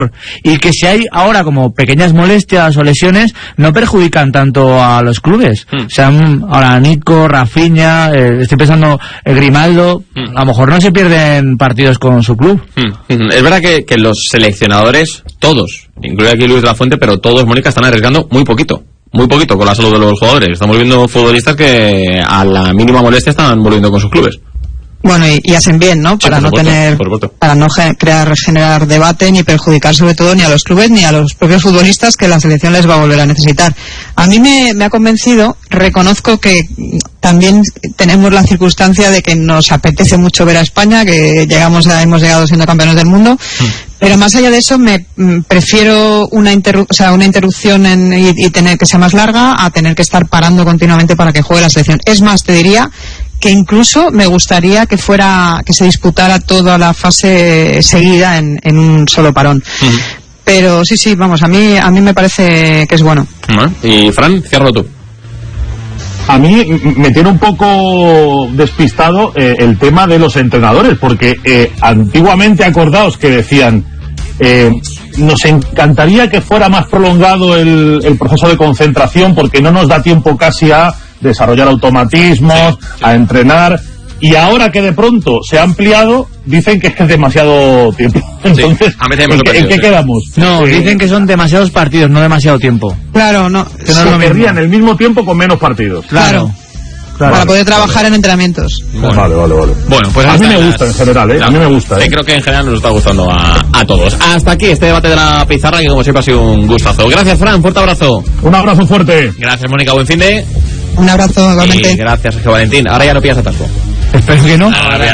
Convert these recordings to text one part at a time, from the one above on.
y que si hay ahora como pequeñas molestias o lesiones no perjudican tanto a los clubes. O sea, ahora Nico, Rafinha, estoy pensando Grimaldo, a lo mejor no se pierden partidos con su club. Es verdad que los seleccionadores, todos, incluye aquí Luis de la Fuente, pero todos, Mónica, están arriesgando muy poquito con la salud de los jugadores. Estamos viendo futbolistas que a la mínima molestia están volviendo con sus clubes. Bueno, y hacen bien, ¿no? Para no generar debate ni perjudicar sobre todo ni a los clubes ni a los propios futbolistas que la selección les va a volver a necesitar. A mí me ha convencido, reconozco que también tenemos la circunstancia de que nos apetece mucho ver a España, que hemos llegado siendo campeones del mundo, pero más allá de eso me prefiero una interrupción y tener que sea más larga a tener que estar parando continuamente para que juegue la selección. Es más, te diría que incluso me gustaría que se disputara toda la fase seguida en un solo parón. Pero sí, vamos, a mí me parece que es bueno. Y Fran, ciérralo tú. A mí me tiene un poco despistado el tema de los entrenadores, porque antiguamente, acordaos que decían, nos encantaría que fuera más prolongado el proceso de concentración porque no nos da tiempo casi a desarrollar automatismos, a entrenar, y ahora que de pronto se ha ampliado, dicen que es demasiado tiempo. Entonces, ¿en qué quedamos? No, dicen que son demasiados partidos, no demasiado tiempo. Claro, no. Que no querrían el mismo tiempo con menos partidos. Claro. Para poder trabajar en entrenamientos. Vale. Bueno, pues a mí me gusta en general, a mí me gusta. Creo que en general nos está gustando a todos. Hasta aquí este debate de la pizarra, que como siempre ha sido un gustazo. Gracias, Fran, fuerte abrazo. Un abrazo fuerte. Gracias, Mónica, buen fin de... Un abrazo, igualmente. Y gracias, Sergio Valentín. Ahora ya no pillas atasco. Espero que no.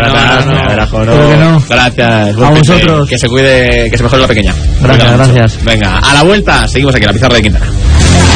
No. Gracias. A vosotros. Que se cuide, que se mejore la pequeña. Gracias. Venga, a la vuelta seguimos aquí en la pizarra de Quintana.